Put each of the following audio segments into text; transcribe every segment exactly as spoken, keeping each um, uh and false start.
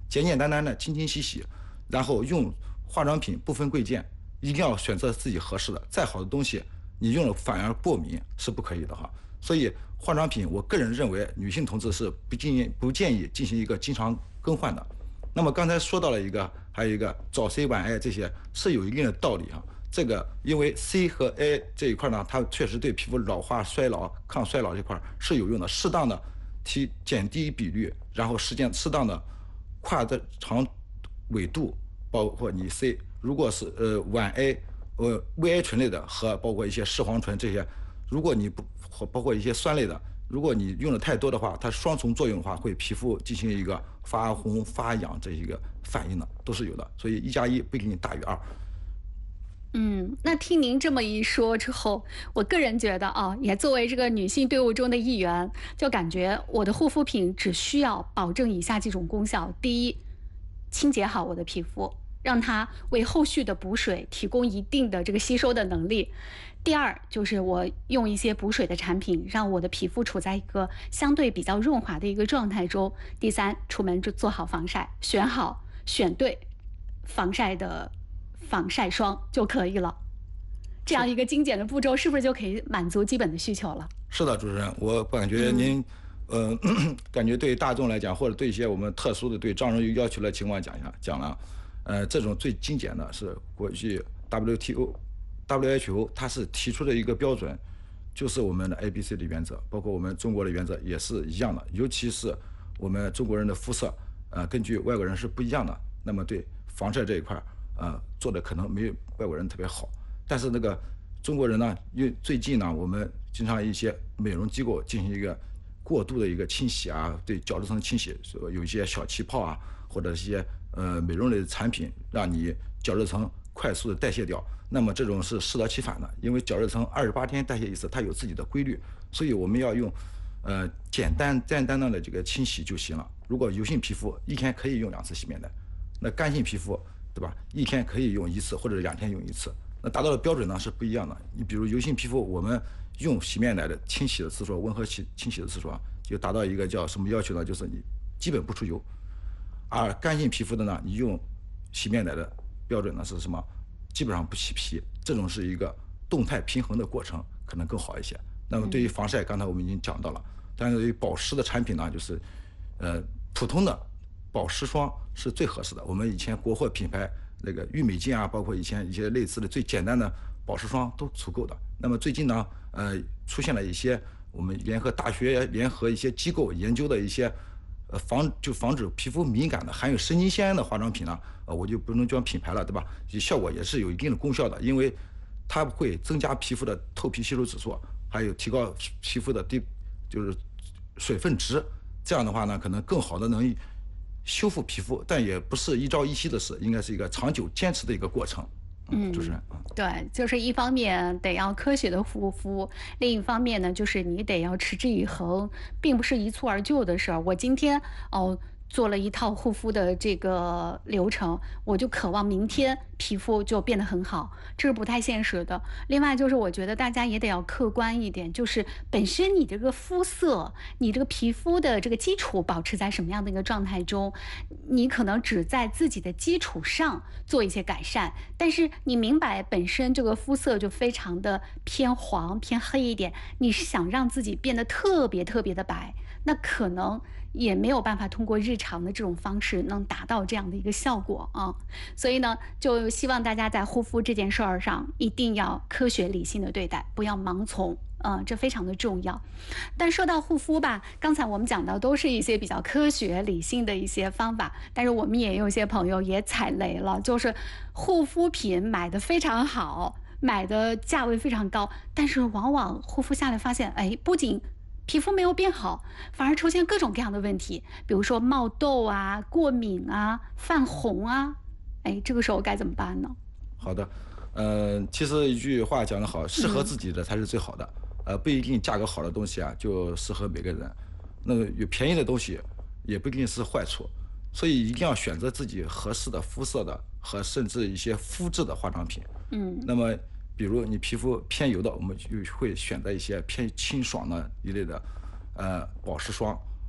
简简单单的清清洗洗，然后用化妆品不分贵贱，一定要选择自己合适的。再好的东西，你用了反而过敏是不可以的哈。所以化妆品，我个人认为女性同志是不建议不建议进行一个经常更换的。那么刚才说到了一个，还有一个早 C 晚 A 这些是有一定的道理哈。这个因为 C 和 A 这一块呢，它确实对皮肤老化、衰老、抗衰老这块是有用的，适当的提减低比率，然后时间适当的跨的长纬度，包括你 C， 如果是呃晚 A， 呃 V A 醇类的和包括一些视黄醇这些，如果你不包括一些酸类的，如果你用的太多的话，它双重作用的话，会皮肤进行一个发红、发痒这一个反应的，都是有的。所以一加一不一定大于二。 嗯，那听您这么一说之后，我个人觉得啊，也作为这个女性队伍中的一员，就感觉我的护肤品只需要保证以下几种功效：第一，清洁好我的皮肤，让它为后续的补水提供一定的这个吸收的能力；第二，就是我用一些补水的产品，让我的皮肤处在一个相对比较润滑的一个状态中；第三，出门就做好防晒，选好选对防晒的防晒霜就可以了。这样一个精简的步骤，是不是就可以满足基本的需求了？ 是的，主持人，我感觉您，嗯、呃，感觉对大众来讲，或者对一些我们特殊的对妆容有要求的情况讲一下，讲了，呃，这种最精简的是国际 W T O、W H O 它是提出的一个标准，就是我们的 A B C 的原则，包括我们中国的原则也是一样的，尤其是我们中国人的肤色，呃，根据外国人是不一样的，那么对防晒这一块，呃，做的可能没有外国人特别好。但是那个中国人呢，因为最近呢，我们经常一些美容机构进行一个过度的一个清洗啊，对角质层清洗，有一些小气泡啊，或者一些呃美容类的产品，让你角质层快速的代谢掉。那么这种是适得其反的，因为角质层二十八天代谢一次，它有自己的规律，所以我们要用呃简单简单的这个清洗就行了。如果油性皮肤，一天可以用两次洗面奶；那干性皮肤，对吧？一天可以用一次或者两天用一次。那达到的标准呢是不一样的。你比如油性皮肤，我们用洗面奶的清洗的次数，温和清清洗的次数啊，就达到一个叫什么要求呢？就是你基本不出油。而干性皮肤的呢，你用洗面奶的标准呢是什么？基本上不起皮。这种是一个动态平衡的过程，可能更好一些。那么对于防晒，刚才我们已经讲到了。但是对于保湿的产品呢，就是呃普通的保湿霜是最合适的。我们以前国货品牌那个郁美净啊，包括以前一些类似的最简单的保湿霜都足够的。那么最近呢，呃，出现了一些我们联合大学联合一些机构研究的一些，呃，防就防止皮肤敏感的含有神经酰胺的化妆品呢，呃，我就不能讲品牌了，对吧？效果也是有一定的功效的，因为它会增加皮肤的透皮吸收指数，还有提高皮肤的低就是水分值。这样的话呢，可能更好的能修复皮肤，但也不是一朝一夕的事，应该是一个长久坚持的一个过程。嗯，主持人， 对，就是一方面得要科学的护肤，另一方面呢，就是你得要持之以恒，并不是一蹴而就的事儿。我今天哦做了一套护肤的这个流程，我就渴望明天皮肤就变得很好，这是不太现实的。另外就是我觉得大家也得要客观一点，就是本身你这个肤色，你这个皮肤的这个基础保持在什么样的一个状态中，你可能只在自己的基础上做一些改善，但是你明白本身这个肤色就非常的偏黄偏黑一点，你是想让自己变得特别特别的白，那可能也没有办法通过日常的这种方式能达到这样的一个效果啊。所以呢，就希望大家在护肤这件事儿上一定要科学理性的对待，不要盲从。嗯，这非常的重要。但说到护肤吧，刚才我们讲到都是一些比较科学理性的一些方法，但是我们也有些朋友也踩雷了，就是护肤品买的非常好，买的价位非常高，但是往往护肤下来发现，哎，不仅皮肤没有变好，反而出现各种各样的问题，比如说冒痘啊、过敏啊、泛红啊，哎，这个时候该怎么办呢？ 好的，呃，其实一句话讲得好，适合自己的才是最好的。嗯呃，不一定价格好的东西啊，就适合每个人。那个有便宜的东西，也不一定是坏处。所以一定要选择自己合适的肤色的和甚至一些肤质的化妆品。嗯。那么，比如你皮肤偏油的，我们就会选择一些偏清爽的一类的，呃，保湿霜。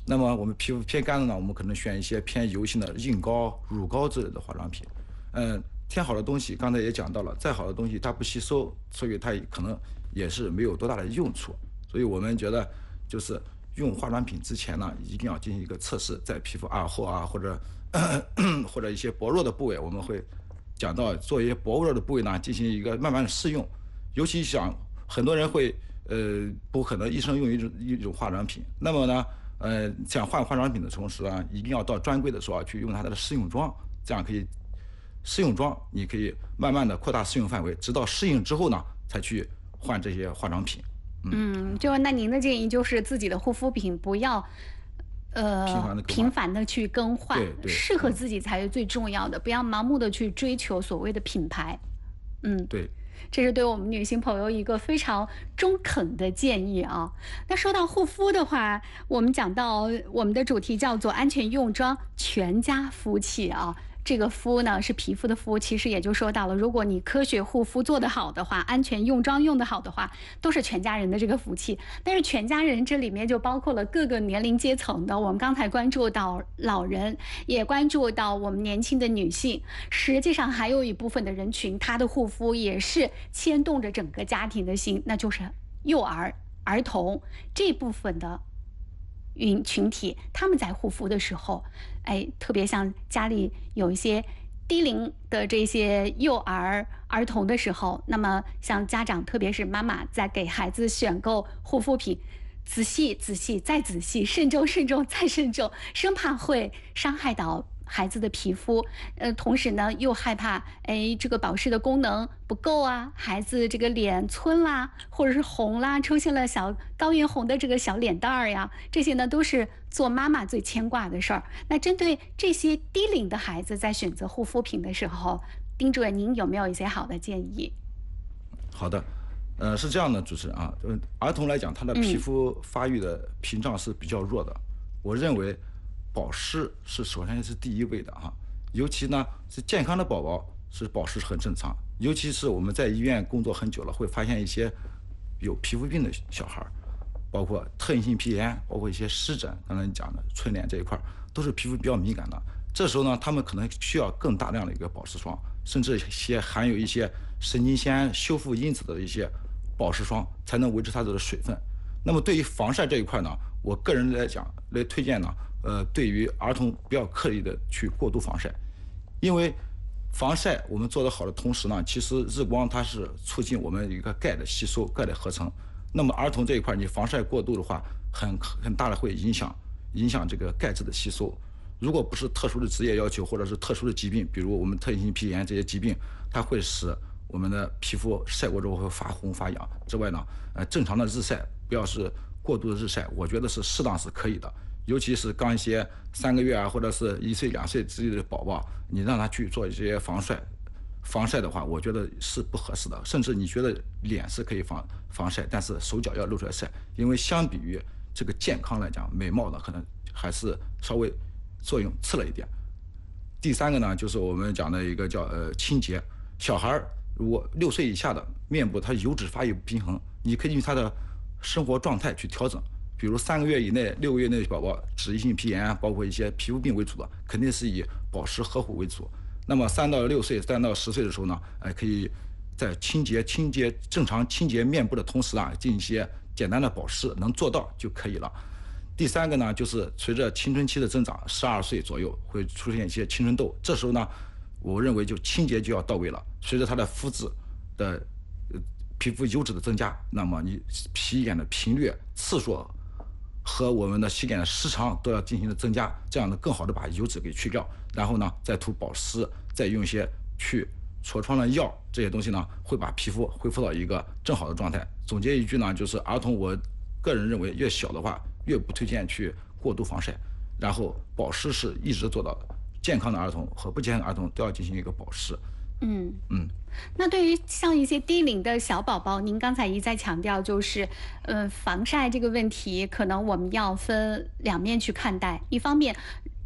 那么我们皮肤偏干的呢，我们可能选一些偏油性的硬膏、乳膏之类的化妆品。嗯，添好的东西刚才也讲到了，再好的东西它不吸收，所以它可能也是没有多大的用处。所以我们觉得就是用化妆品之前呢，一定要进行一个测试，在皮肤耳后啊或者或者一些薄弱的部位，我们会讲到做一些薄弱的部位呢，进行一个慢慢的试用。尤其想很多人会呃不可能一生用一种一种化妆品，那么呢呃想换化妆品的同时呢，一定要到专柜的时候去用它的试用装，这样可以试用装你可以慢慢的扩大适用范围，直到适应之后呢才去换这些化妆品。 嗯，就那您的建议就是自己的护肤品不要呃频繁的频繁的去更换， 对对适合自己才是最重要的，不要盲目的去追求所谓的品牌。嗯， 对。 这是对我们女性朋友一个非常中肯的建议啊。那说到护肤的话，我们讲到我们的主题叫做安全用装全家福气啊。这个肤呢是皮肤的肤，其实也就说到了，如果你科学护肤做得好的话，安全用装用得好的话，都是全家人的这个福气。但是全家人这里面就包括了各个年龄阶层的，我们刚才关注到老人，也关注到我们年轻的女性，实际上还有一部分的人群，她的护肤也是牵动着整个家庭的心，那就是幼儿、儿童这部分的群群体，他们在护肤的时候，哎，特别像家里有一些低龄的这些幼儿儿童的时候，那么像家长，特别是妈妈在给孩子选购护肤品，仔细仔细再仔细，慎重慎重再慎重，生怕会伤害到孩子的皮肤，呃，同时呢又害怕，哎，这个保湿的功能不够啊，孩子这个脸皴啦，或者是红啦，出现了小高原红的这个小脸蛋儿呀，这些呢都是做妈妈最牵挂的事儿。那针对这些低龄的孩子在选择护肤品的时候，丁主任您有没有一些好的建议？ 好的，呃，是这样的，主持人啊，就是儿童来讲，他的皮肤发育的屏障是比较弱的，我认为保湿是首先是第一位的啊，尤其呢是健康的宝宝是保湿很正常，尤其是我们在医院工作很久了，会发现一些有皮肤病的小孩，包括特异性皮炎，包括一些湿疹，刚才你讲的春联这一块，都是皮肤比较敏感的。这时候呢，他们可能需要更大量的一个保湿霜，甚至一些含有一些神经酰修复因子的一些保湿霜，才能维持它的水分。那么对于防晒这一块呢，我个人来讲来推荐呢，呃，对于儿童不要刻意的去过度防晒，因为防晒我们做得好的同时呢，其实日光它是促进我们一个钙的吸收、钙的合成。那么儿童这一块，你防晒过度的话，很很大的会影响影响这个钙质的吸收。如果不是特殊的职业要求，或者是特殊的疾病，比如我们特异性皮炎这些疾病，它会使我们的皮肤晒过之后会发红发痒。之外呢，呃，正常的日晒不要是过度的日晒，我觉得是适当是可以的。尤其是刚一些三个月啊，或者是一岁两岁之类的宝宝，你让他去做一些防晒，防晒的话，我觉得是不合适的。甚至你觉得脸是可以防防晒，但是手脚要露出来晒，因为相比于这个健康来讲，美貌呢可能还是稍微作用次了一点。第三个呢，就是我们讲的一个叫呃清洁。小孩如果六岁以下的面部他油脂发育不平衡，你可以用他的生活状态去调整。比如三个月以内、六个月内的宝宝，脂溢性皮炎，包括一些皮肤病为主的，肯定是以保湿呵护为主。那么三到六岁、三到十岁的时候呢，哎，可以在清洁、清洁正常清洁面部的同时啊，进行一些简单的保湿，能做到就可以了。第三个呢，就是随着青春期的增长，十二岁左右会出现一些青春痘，这时候呢，我认为就清洁就要到位了。随着他的肤质的呃皮肤油脂的增加，那么你洗脸的频率、次数和我们的洗脸的时长都要进行的增加，这样呢更好的把油脂给去掉，然后呢再涂保湿，再用一些去痤疮的药，这些东西呢会把皮肤恢复到一个正好的状态。总结一句呢，就是儿童我个人认为越小的话越不推荐去过度防晒，然后保湿是一直做到的，健康的儿童和不健康的儿童都要进行一个保湿。 嗯嗯， 那对于像一些低龄的小宝宝，您刚才一再强调，就是，呃，防晒这个问题，可能我们要分两面去看待。一方面，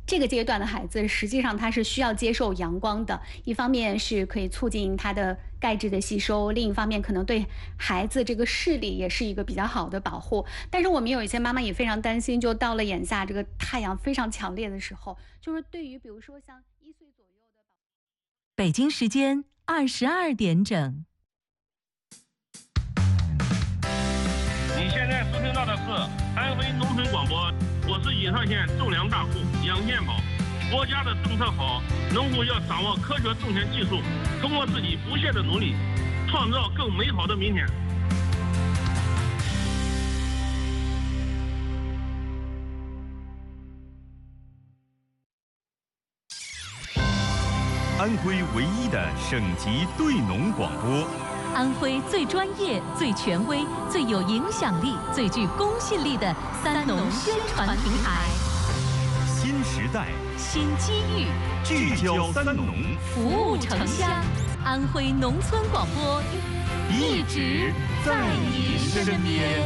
这个阶段的孩子，实际上他是需要接受阳光的，一方面是可以促进他的钙质的吸收，另一方面可能对孩子这个视力也是一个比较好的保护。但是我们有一些妈妈也非常担心，就到了眼下这个太阳非常强烈的时候，就是对于比如说像一岁左右的。 北京时间二十二点整。 你现在收听到的是安徽农村广播，我是颐川县种粮大户杨建宝。国家的政策好，农户要掌握科学种田技术，通过自己不懈的努力，创造更美好的明天。 安徽唯一的省级对农广播， 安徽最专业、最权威、最有影响力、最具公信力的三农宣传平台。 新时代， 新机遇， 聚焦三农， 服务城乡。安徽农村广播，一直在您身边。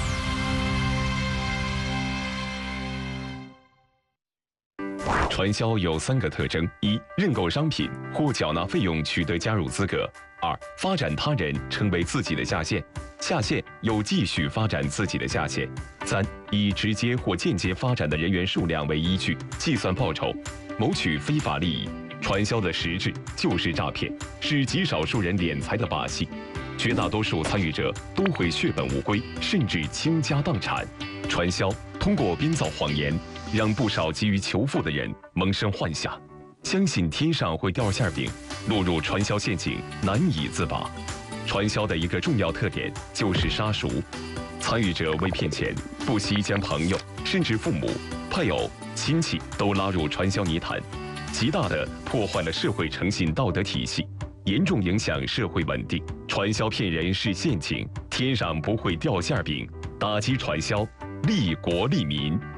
传销有三个特征：一、认购商品或缴纳费用取得加入资格；二、发展他人成为自己的下线，下线又继续发展自己的下线；三、以直接或间接发展的人员数量为依据计算报酬，谋取非法利益。传销的实质就是诈骗，是极少数人敛财的把戏，绝大多数参与者都会血本无归，甚至倾家荡产。传销通过编造谎言，让不少急于求富的人萌生幻想，相信天上会掉馅饼，落入传销陷阱难以自拔。传销的一个重要特点就是杀熟，参与者为骗钱，不惜将朋友甚至父母、配偶、亲戚都拉入传销泥潭，极大地破坏了社会诚信道德体系，严重影响社会稳定。传销骗人是陷阱，天上不会掉馅饼。打击传销，利国利民。